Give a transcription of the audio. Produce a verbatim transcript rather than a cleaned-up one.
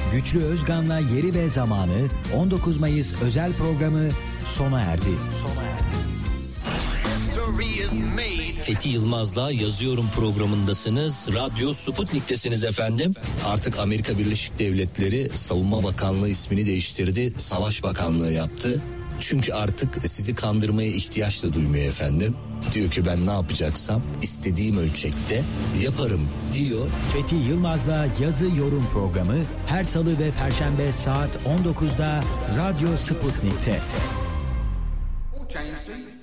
Güçlü Özgan'la Yeri ve Zamanı on dokuz Mayıs özel programı sona erdi. Sona erdi. Fethi Yılmaz'la Yazıyorum programındasınız. Radyo Sputnik'tesiniz efendim. Artık Amerika Birleşik Devletleri Savunma Bakanlığı ismini değiştirdi. Savaş Bakanlığı yaptı. Çünkü artık sizi kandırmaya ihtiyaç da duymuyor efendim. Diyor ki ben ne yapacaksam istediğim ölçekte yaparım diyor. Fethi Yılmaz'la Yazı Yorum programı her salı ve perşembe saat on dokuzda Radyo Sputnik'te.